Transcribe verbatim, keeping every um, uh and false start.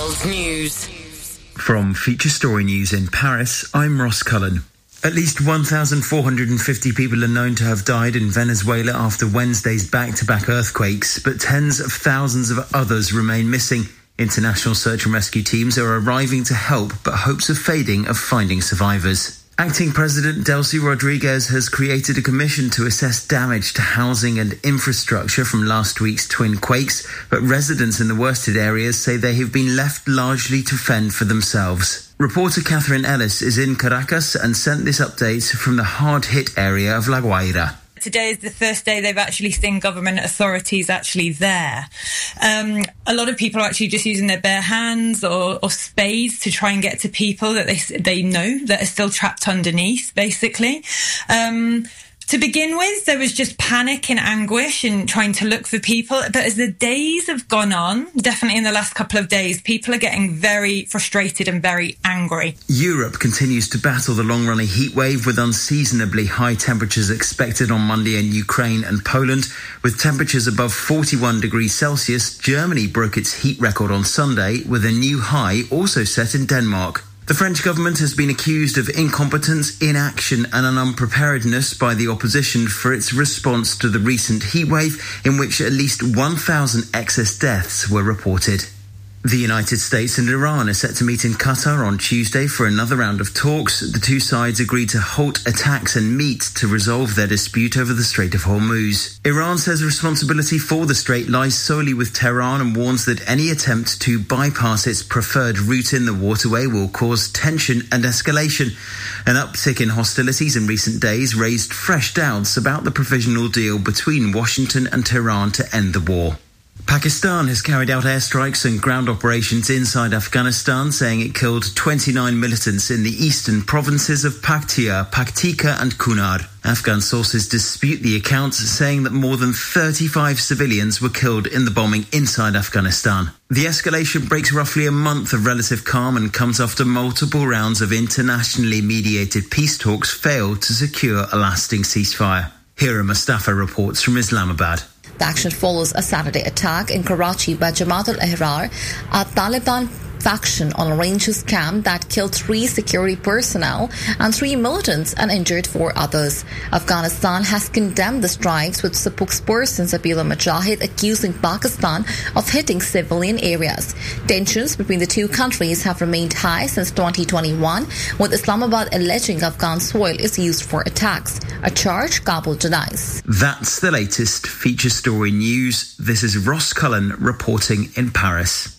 World News. From Feature Story News in Paris, I'm Ross Cullen. At least one thousand four hundred fifty people are known to have died in Venezuela after Wednesday's back-to-back earthquakes, but tens of thousands of others remain missing. International search and rescue teams are arriving to help, but hopes are fading of finding survivors. Acting President Delcy Rodriguez has created a commission to assess damage to housing and infrastructure from last week's twin quakes, but residents in the worsted areas say they have been left largely to fend for themselves. Reporter Catherine Ellis is in Caracas and sent this update from the hard-hit area of La Guaira. Today is the first day they've actually seen government authorities actually there. Um, a lot of people are actually just using their bare hands or, or spades to try and get to people that they they know that are still trapped underneath, basically. Um, To begin with, there was just panic and anguish and trying to look for people. But as the days have gone on, definitely in the last couple of days, people are getting very frustrated and very angry. Europe continues to battle the long-running heat wave with unseasonably high temperatures expected on Monday in Ukraine and Poland. With temperatures above forty-one degrees Celsius, Germany broke its heat record on Sunday with a new high also set in Denmark. The French government has been accused of incompetence, inaction and an unpreparedness by the opposition for its response to the recent heatwave, in which at least one thousand excess deaths were reported. The United States and Iran are set to meet in Qatar on Tuesday for another round of talks. The two sides agreed to halt attacks and meet to resolve their dispute over the Strait of Hormuz. Iran says responsibility for the strait lies solely with Tehran and warns that any attempt to bypass its preferred route in the waterway will cause tension and escalation. An uptick in hostilities in recent days raised fresh doubts about the provisional deal between Washington and Tehran to end the war. Pakistan has carried out airstrikes and ground operations inside Afghanistan, saying it killed twenty-nine militants in the eastern provinces of Paktia, Paktika and Kunar. Afghan sources dispute the accounts, saying that more than thirty-five civilians were killed in the bombing inside Afghanistan. The escalation breaks roughly a month of relative calm and comes after multiple rounds of internationally mediated peace talks failed to secure a lasting ceasefire. Hira Mustafa reports from Islamabad. The action follows a Saturday attack in Karachi by Jamaat al-Ahrar, a Taliban faction on a Rangers camp that killed three security personnel and three militants and injured four others. Afghanistan has condemned the strikes, with spokesperson Zabihullah Mujahid accusing Pakistan of hitting civilian areas. Tensions between the two countries have remained high since twenty twenty-one, with Islamabad alleging Afghan soil is used for attacks, a charge Kabul denies. That's the latest Feature Story News. This is Ross Cullen reporting in Paris.